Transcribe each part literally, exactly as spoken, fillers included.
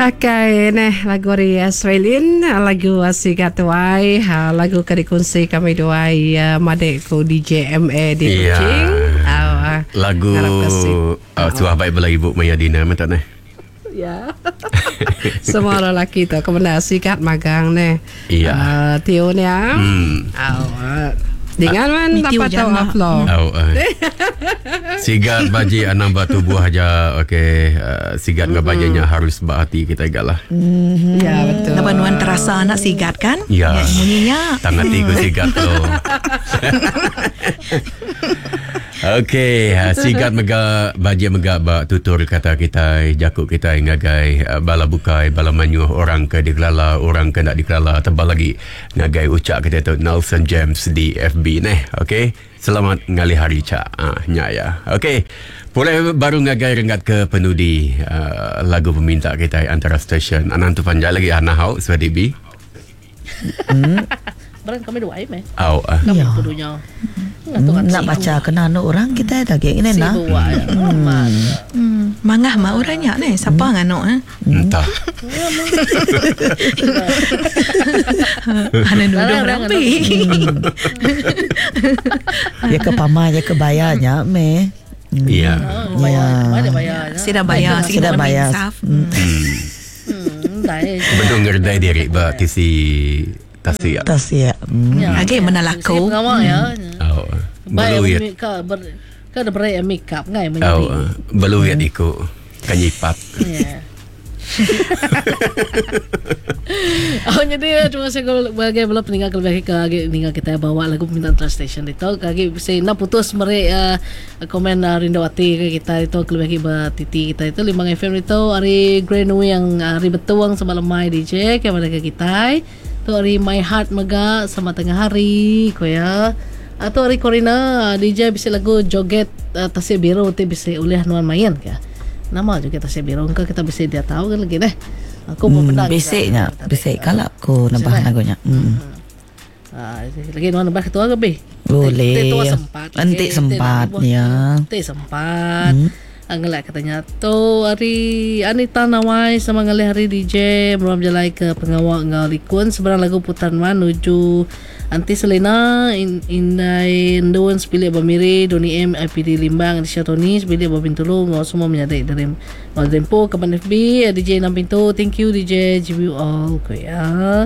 Okay, neh lagu dari Australian, lagu Sigat Tuai, lagu ka dikunci kami duai madek ku D J M A di Kuching. Yeah. Lagu uh, Tuah Baik Bela Ibu Mayadina mata neh. Ya. Semua orang lelaki tu kemana sikat magang neh. Iya. Uh, Tio ni ah. Hmm. Uh, dengan man dapat tahu upload. Oh, uh. Sigat baji anam batu buah aja. Okey, uh, sigat mm-hmm. ngabajanya harus bahati kita galah. Mm-hmm. Ya betul. Dapat nuan terasa anak sigat kan? Ya. Ya bunyinya. Tangan tiga sigat lo. Okey, uh, sigat mega baji mega ba tutur kata kita jakuk kita ngagai uh, bala bukai bala manyuh orang ke dikelala orang ke nak dikelala tebal lagi ngagai ucap kita tu Nelson James di F B neh. Okey, selamat ngali hari cak ah nyaya. Okey, boleh baru ngagai rengat ke penudi uh, lagu peminta kita antara stesen anan tu panjang lagi ana hau swadi bi. Hmm. Barang kami dua aim eh. Au ah. Kami kudunya. Nak baca kena anu orang kita dah geng ini nak. Hmm. Mangah mak orangnya ni siapa ngano eh? Entah. Ana nudung rapi. Ya ke pama ya ke bayarnya me. Iya. Bayar, bayar. Sudah bayar, sudah bayar. Hmm. Betul ngerdai diri ba tisi Tasya. Tasya. Lagi mana laku? Ngawak ya. Oh. Baik ka ber ka ada berai make up ngai menjadi. Oh, beluit iku kanyipat. Ya. Oh jadi cuma saya bagi belum peninggal lebih ke tinggal kita bawa lagu permintaan translation itu kaki saya nak putus merek uh, komen uh, Rindawati ke kita itu lebih ba titi kita itu Limbang F M itu hari Greenway yang hari betuang semalam mai D J ke mana ke kita tu hari My Heart mega sama tengah hari ko ya atau hari Corina D J bisa lagu joget uh, Tasya Biru tu bisa oleh nuan main ke nama juga Tasya Biru engkau kita bisa dia tahu kan lagi deh aku mau hmm, bisiknya bisik kalau aku nambah lagunya hmm. Ah, lagi nuan nambah ketua ke be boleh sempat nanti sempat ya nanti sempat Angelak katanya tu hari Anita Nawai sama ngalih hari D J meruam jalai ke pengawak ngalikun seberang lagu putan menuju Anti Selena in, Indai Nduan sepilih Bamiri Doni M I P D Limbang Adisha Tony sepilih Babin Tulu ngau semua menyadai dari ngau tempo kapan F B D J enam pintu thank you D J G B all ko ya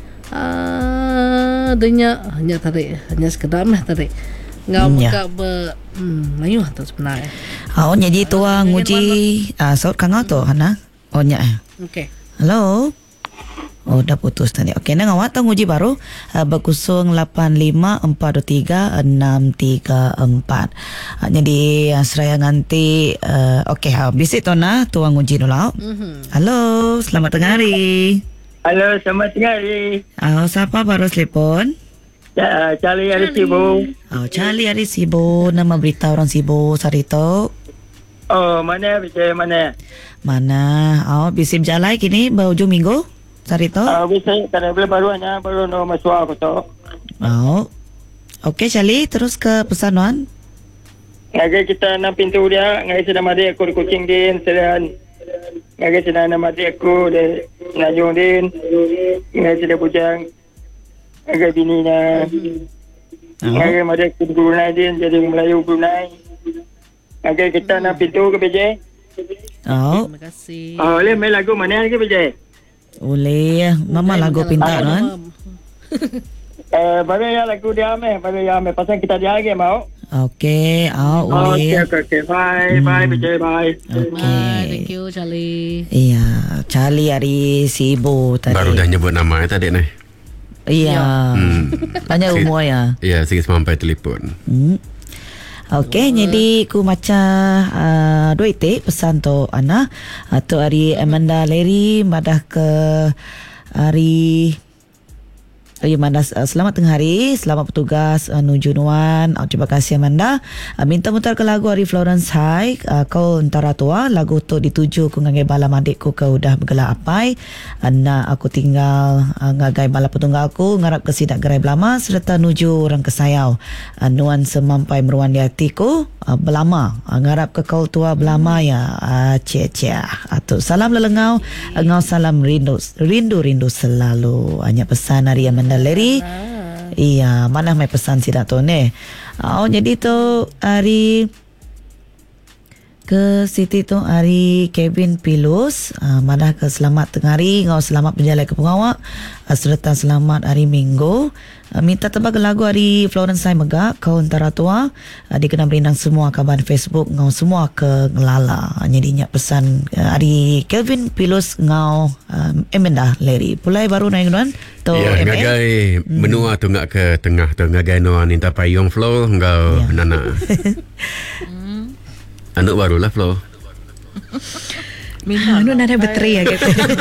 ah denya hanya tarik hanya sekedar mah tarik ngau muka be hmm layu tu sebenarnya. Oh jadi tua nguji ah sort kang tu hana. Oh nya. Okey. Halo. Oh dah putus tadi. Okey nang awak tu nguji baru uh, berkusung lapan lima empat dua tiga enam tiga empat. Uh, jadi uh, seraya nganti uh, okey ha bisik tu na tua nguji dulu. Mm-hmm. Halo, selamat tengah hari. Halo, selamat tengah hari. Oh siapa baru telefon? Ya, Charlie hari Sibu. Oh, Charlie hari Sibu. Nama berita orang Sibu Sarito. Oh, mana bisa mana? Mana? Oh, bisa berjalan kini berhujung minggu Sarito? Oh, bisa. Karena bila baru hanya baru no masuk aku tu. Oh. Okey, Charlie. Terus ke pesanan. Ngagai kita enam pintu dia. Ngagai sedang mati aku di Kuching din. Sedang. Ngagai sedang enam mati aku di Najung din. Ngagai sedang bujang. Agak bininya oh. Agak mereka ke Brunei din jadi Melayu Brunei agak kita nak pintu ke B J oh terima kasih oh boleh main lagu mana ke B J boleh mama lagu pinta kan eh baru ya lagu dia ame baru ya ame pasal kita dia lagi mau okey oh boleh okey okey bye bye B J bye okey thank you Charlie iya Charlie hari Sibu tadi baru dah nyebut nama tadi nih. Iya. Hmm. Banyak umur ya. Iya, sikit sampai telefon. Hmm. Okey, jadi ku maca uh, dua itik pesan tu Ana atau hari Amanda Larry madah ke hari Ya, Amanda, uh, selamat tengah hari. Selamat bertugas uh, Nuju Nuan. Uh, terima kasih Amanda. Uh, minta mutar ke lagu Ari Florence High. Uh, kau antara tua. Lagu tu dituju ku ngagai balam adikku kau udah bergelar apai. Uh, nak aku tinggal uh, ngagai bala petunggalku. Ngarap ke sidak gerai belama. Serta nuju orang kesayau. Uh, nuan semampai meruan di hatiku. Uh, belama. Uh, ngarap ke kau tua belama ya. Uh, cia-cia. Atuk salam lelengau. Uh, ngau salam rindu. Rindu-rindu selalu. Hanya pesan hari Amanda Leri. Iya, mana mai pesan si Dato' ni. Oh, jadi tu hari ke Siti tu hari Kevin Pilus. Uh, mana ke selamat tengah hari. Ngau selamat berjalan ke pengawak. Uh, serta selamat hari Minggu. Uh, minta tebak lagu hari Florence Sai Megak. Kau antara tua. Uh, dikenal berindang semua kabar Facebook. Ngau semua ke ngelala. Uh, jadi nyak pesan uh, hari Kevin Pilus ngau uh, Amanda Leri. Pulai baru naik nuan. Ya, ngagai hmm. menua tu ngak ke tengah tu ngagai nuan minta payung flow ngau ya. Nana. Anak barulah flow. Minta anu nada bateri ya gitu.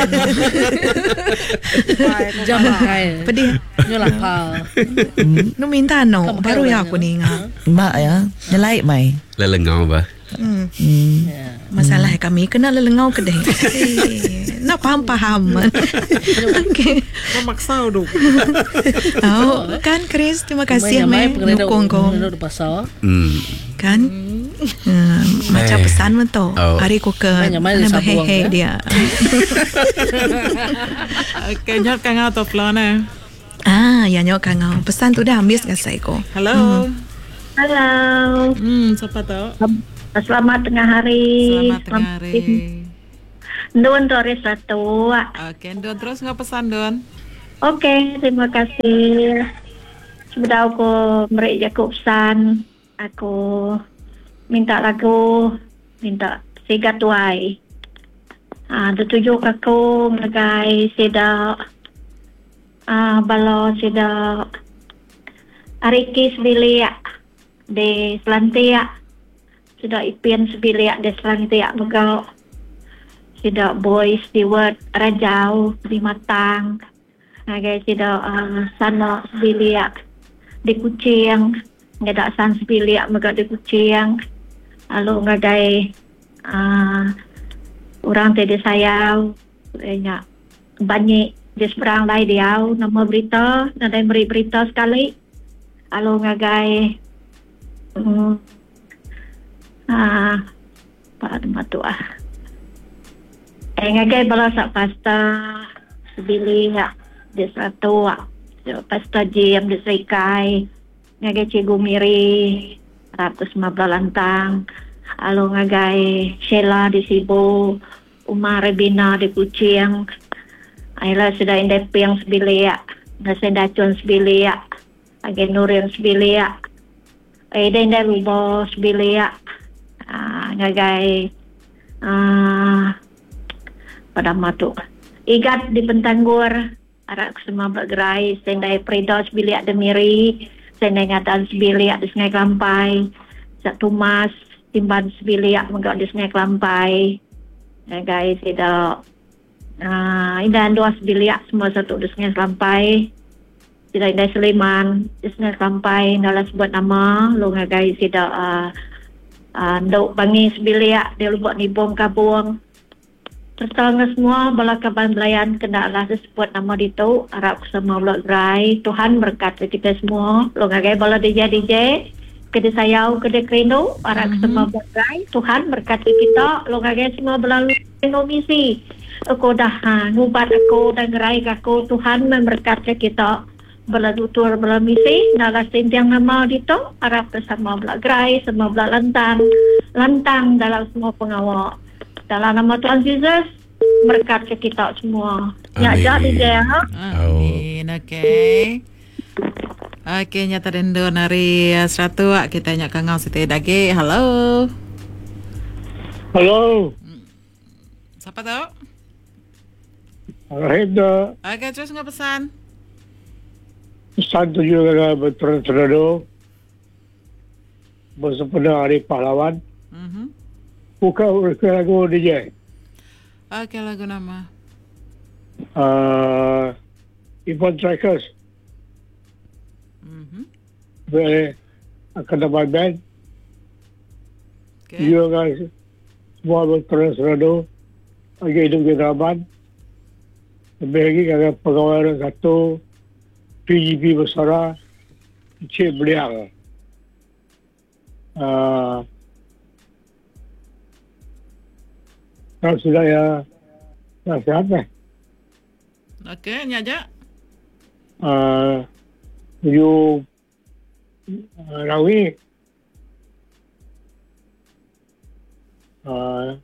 Jangan kaya. Pedih. Nyolah pal. Nu minta no baru ya aku ni ingat. Mak ya, nyelai mai. Lelengau bah. Hmm. hmm. Masalah kami kena lelengau kedai. Nak faham-faham. Okey. Memaksa duk. Oh, kan Chris, terima kasih mai dukung kau. Hmm. Kan? Hmm, macam pesan tu. Oh. Hari ku ke mana hehe dia. Okey, nyok kang out of flow na. Ah, ya nyok kang out. Pesan tu dah habis ke saya ko. Hello. Hmm. Halo. Hmm, siapa tu? Selamat tengah hari. Selamat tengah hari. Don Torres satu. Okey, Don terus ngapa pesan Don? Okey, terima kasih. Sudah aku meri Jakob San. Aku minta lagu, minta Sigat Tuai. Ah, tujuh aku ngagai sida ah balo sida Arikis Bilia de Selantia. Sida Ipian Sebilia de Selantia megau. Sida Boy Stewart Rajau di Matang. Ngagai sida uh, Sana Sebilia di Kucing. Ngadak San Sebilia megau di Kucing. Lalu ngagai uh, orang tadi sayau banyak banyak di seberang lain dia nama berita ada beri berita sekali. Lalu ngagai um, ah apa nama tu ah eh ngagai bala sak pasta Sebilia di satu pasta jam di Serikai ngagai Cikgu Miri seratus lima belas lantang. Lalu ngagai Sheila di Sibu, Umar Rebina di Kucing. Ayla sudah indep yang Sebilia, nasi dacun Sebilia, agi Nurin Sebilia. Ada indep Lubo Sebilia. Ah, ngagai ah pada matu. Igat di Pentanggur, arak semua bergerai, sendai Prida Sebilia Demiri. Sendai ngatan Sebilia di Sungai Kelampai. Satu Mas Timban Sebilia menggak di Sungai Kelampai. Guys, tidak uh, indah dua Sebilia semua satu di Sungai Kelampai. Tidak indah Seliman di Sungai Kelampai. Dalam sebut nama, lu guys tidak uh, uh, Nduk Bangi Sebilia dia lubuk nibung kabung. Tertolong semua bala kaban belayan kenalah disebut nama itu harap semua blok gerai. Tuhan berkati kita semua. Lo ngagai bala D J D J kede sayau kede kreno harap mm-hmm. semua blok gerai. Tuhan berkati kita. Lo ngagai semua bala kreno misi. Aku dah ha, ngubat aku dan gerai aku. Tuhan memberkati kita. Bala tutur bala misi. Nalah sintiang nama itu harap semua blok gerai. Semua blok lantang. Lantang dalam semua pengawal. Dalam nama Tuhan Yesus berkati kita semua. Ya jadi dia. Amin. Okey. Okey, nyata rendo nari seratu kita nyak kangau siti dagi. Halo. Halo. Siapa tu? Heda. Okey, terus ngapa pesan? Pesan tu juga betul terado. Bersempena Hari Pahlawan. Mhm. Buka lagu D J. Okey, lagu nama. Uh, Ivan Trackers. Boleh akan dapat band. Okay. Dia kan semua berterus seradu. Lagi hidup di Raban. Lebih lagi kakak pegawai orang satu. P G P Besara. Cik Beliang. Uh, kalau sudah ya, nasihat lah. Okey, nyaja. Uh, you uh, Rawi. Uh,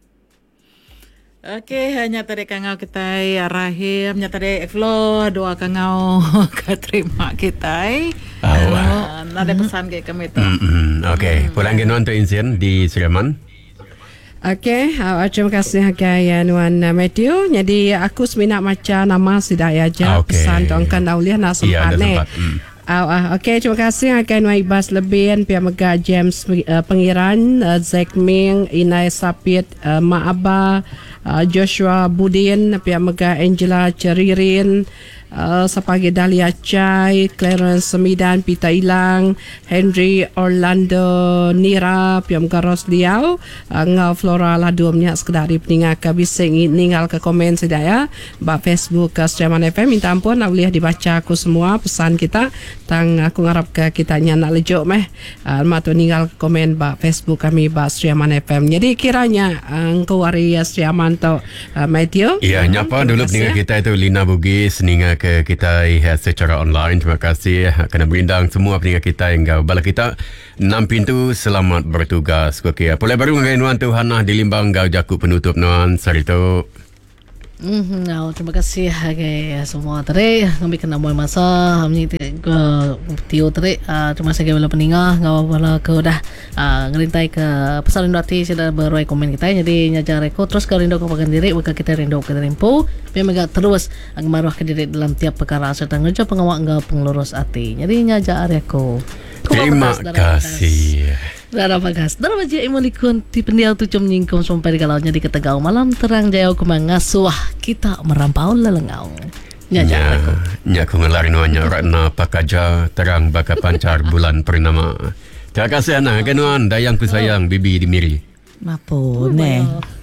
Okey, hanya tadi kangau kita Rahim, nya tadi Flo doa kangau keterima kita. Oh, Uh, ada pesan ke kami tu. Mm-mm. Okey, pulang ke nuan tu insiden di Seriaman. Okey, uh, terima kasih agak Nuan uh, Matthew. Jadi aku seminat macam nama sidak aja Okey. pesan tuangkan dauliah nak Ya, sempat ada ni. sempat. Mm. Uh, uh, Okey, terima kasih agak Nuan Ibas Lebihan, pihak Mega James uh, Pengiran, uh, Zack Ming, Inai Sapit, uh, Mak Abah, uh, Joshua Budin, pihak Mega Angela Ceririn, Uh, Sapagi Dahlia Chai, Clarence Semidan, Pita Ilang, Henry Orlando Nira, Piam Garos Liao, uh, Ngau Flora Ladumnya sekedar peningat ke bising ninggal ke komen sedaya ba Facebook ke Streaman F M. Minta ampun nak boleh dibaca aku semua pesan kita tang aku ngarap ke kita nak lejuk meh uh, matu ninggal ke komen ba Facebook kami ba Streaman F M. Jadi kiranya uh, engkau wari Streaman to uh, Matthew. Ya, nyapa dulu pendengar kita itu Lina Bugis ninga ke kita uh, secara online. Terima kasih kerana berindang semua pendengar kita yang bala kita enam pintu selamat bertugas. Okey, pulai baru dengan nuan tu Hana di Limbang gau jaku penutup nuan sarito. Hmm, oh, terima kasih okay, semua tadi kami kena mulai masa kami ke tio tadi uh, terima kasih kepada peningah ngau bala ke dah uh, ngerintai ke pesan rindu hati sudah beroi komen kita jadi nyajar reko terus ke rindu kepakan diri maka kita rindu ke tempo memang terus ang maruah ke diri dalam tiap perkara serta ngerja pengawak ngau pengelurus hati jadi nyajar reko terima kasih. Dara bagas, dara baja imulikun ti pendial tu cum nyingkum sampai galaunya di ketegau malam terang jauh kemangasuah kita merampau lelengau. Nyaja aku. Nya ku ngelari nuannya Ratna Pakaja terang baka pancar bulan purnama. Terima kasih anak kenuan dayang ku sayang bibi di miri. Mapo ne.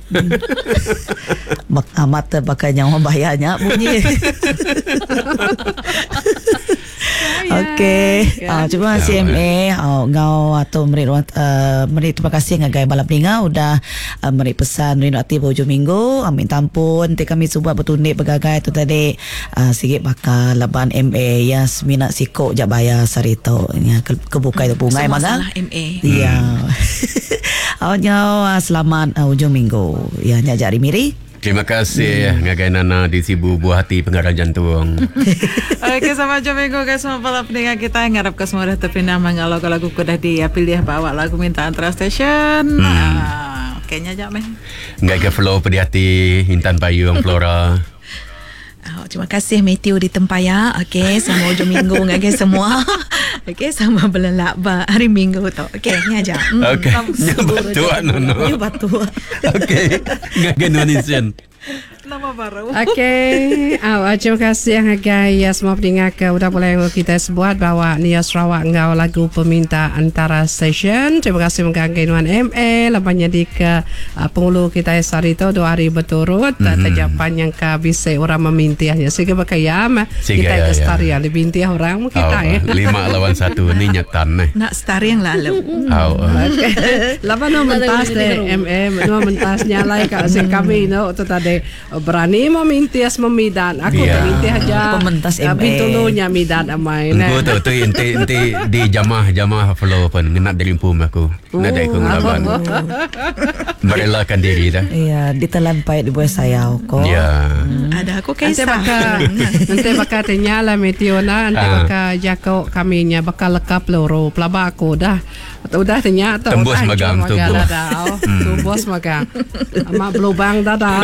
Bak amat pakai nyawa bayarnya bunyi. Okey, uh, cuma C M A uh, ngau atau meri uh, meri terima kasih ngagai balap ninga udah uh, meri pesan rindu hati hujung minggu. Amin tampun te kami subuh bertundik bergagai tu tadi uh, sikit bakal laban M A Yasmina Siko jak bayar sarito ya ke, kebuka itu bungai maga. Masalah M A. Ya. Awaknya uh, selamat uh, hujung minggu. Ya nyajak miri. Terima kasih hmm. ngagai nana di Sibu Buah Hati Pengarah Jantung. Okey, sama jom minggu guys semua para pendengar kita ngarap ke semua dah terpindah mengalau lagu kudah di pilih bawa lagu minta antara station. Hmm. Ah, kayaknya jam eh. Ngai ke flow pedi hati Intan Payung Flora. Oh, terima kasih Matthew di Tempaya. Okey, sama hujung minggu ngagai semua. Okey, sama belelak ba hari minggu tu. Okey, ni aja. Mm, Okey. Nya batua nono. Ni batua. Okey. Ngagai nuan insen. Nama baru. Okey, awak terima kasih agak ya semua pendengar ke udah boleh kita sebuat bawa Nia Sarawak ngau lagu peminta antara station. Terima kasih mengganggu Nuan M A lampanya di ke uh, pengulu kita Sarito dua hari berturut mm-hmm. Terjapan yang ke bisa orang memintiahnya sehingga bakayam kita ke star ya lebih intiah orang kita oh, ya. Lima lawan satu ni nyetan eh. Nak star yang lalu. Oh. Okay. Lapan no mentas deh M A no mentas nyalai kat si kami no tu tadi berani memintias memidan aku yeah. Tak minti aja pementas M A bintulunya midan amai aku tu tu inti inti di jamah jamah flow pun ngenap dari pum aku nak dai ku ngelaban merelakan diri dah iya ditelan payah di buah saya kok ya hmm. Ada aku nanti kisah bakal nanti bakal ternyala Metiona nanti bakal jako kaminya bakal lekap loro pelaba aku dah udah ternyata tembus magang tu tembus magang mak belubang dah.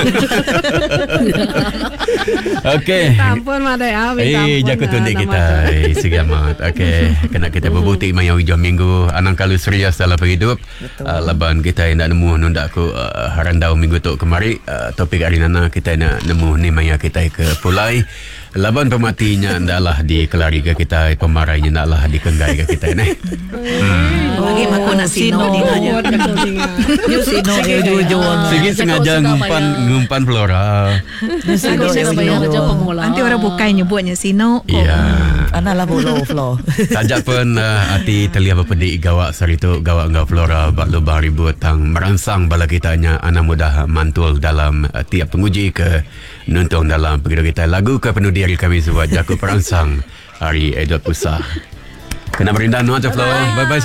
Okey. Tampun madai ah. Eh, jaga tundik kita. Eh, segi amat. Okey, kena kita berbutik mayang hujung minggu. Anang kalau serius dalam hidup. Uh, laban kita nak nemu nunda aku uh, harandau minggu tu kemari. Uh, topik hari nana kita nak nemu ni maya kita ke pulai. Laban pematinya ndalah di kelari ke kita, pemarainya ndalah di kenggai ke kita ni. Hmm. Bagi aku nak sino dia. Yo sino yo jujuan. Sige sengaja ngumpan ngumpan Flora. Aku saya bayar aja pemula. Nanti orang bukai nyebutnya sino. Ya. Ana lah bolo flow. Sajak pun uh, hati telia berpedik gawak saritu gawak ngau Flora bak lubang ribut tang merangsang bala kitanya ana mudah mantul dalam uh, tiap penguji ke nonton dalam pergi kita lagu ke penuh diri kami semua Jakub perangsang hari Aidil Pusah. Kena berindah nuan Flora. Bye bye.